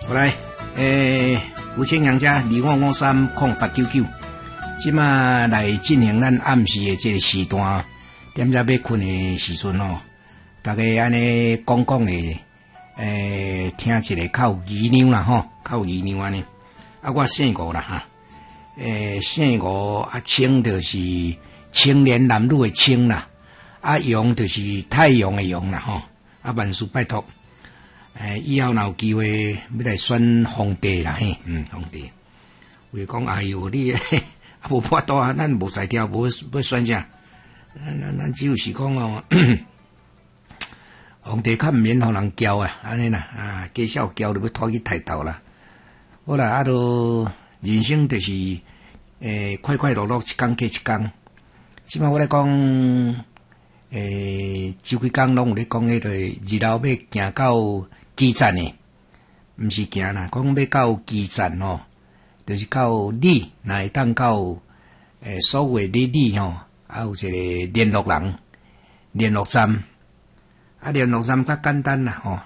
好来，有请杨家25530899，即马来进行咱暗时的这个时段，点才要困的时阵哦，大家安尼讲的，听一个较有意念啦吼，较有意念安尼。啊，我姓吴啦哈，姓吴啊，青就是青年男女的青啦，啊阳就是太阳的阳啦吼，啊万事拜托。以后若有机会要来选皇帝啦嘿，皇帝。为讲哎呦你无法度啊，咱无才调，无要选啥？咱只有是讲哦，皇帝较毋免互人骄啊，安尼啦啊，介绍骄就要拖去抬头啦。好啦，都人生就是快快乐乐，一天过一天。即摆我来讲，周几工拢有咧讲迄个日后要行到基站呢，毋是行啦，讲要到基站吼，就是到你，若会当到所谓的你吼，还有一个联络人、联络站，啊，联络站较简单啦吼。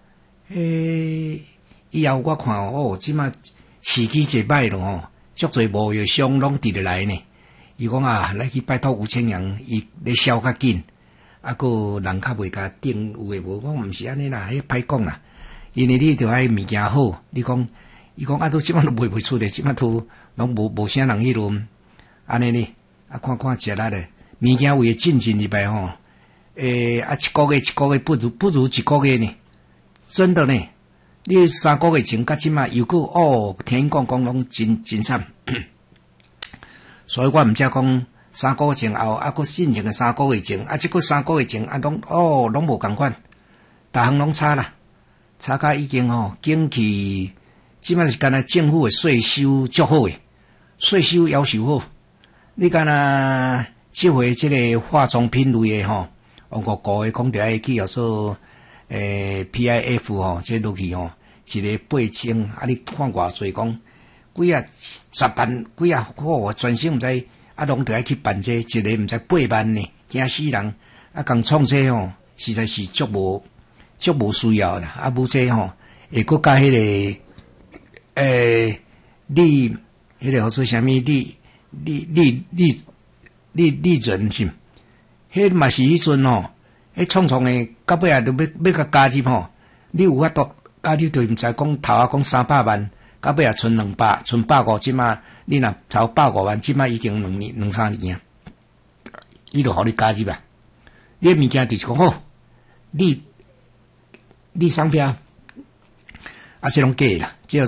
以后我看哦，即马时机一歹咯吼，足侪无药商拢直来呢。伊讲啊，来去拜托吴清阳，伊咧销较紧。啊，个人较袂甲顶有诶无，讲毋是安尼啦，迄歹讲啦。因为你着爱物件好，伊讲啊，都即摆都卖袂出咧，即摆都拢无啥人迄轮安尼呢。啊，看食力咧，物件为进入来吼，一个月不如一个月呢，真的呢。你3个月前甲即摆又个听讲拢真惨，所以我毋才讲。3个月前后，啊，佫进前个3个月前，啊，即个3个月前，啊，拢无共款，逐项拢差啦，差甲已经景气，即摆是干那政府的税收足好诶，税收要求好，你干那即回即个化妆品类诶五个诶讲着爱去说PIF 即落去一个8000，啊，你看偌济讲几啊10万，几啊全省毋知。啊，拢得爱去办这，一个毋知8万呢，惊死人！啊，共创这实在是足无需要啦。啊，无这会搁加迄个迄个好说啥物利润是？迄嘛是迄阵迄创诶，到尾啊，都要甲加入你有法度加入就毋知讲头啊讲300万。到尾啊，剩200，剩150，即马你若超150万，即马已经2、3年啊，伊就互你加入啊。你物件就是讲好，你商标啊，这拢假啦。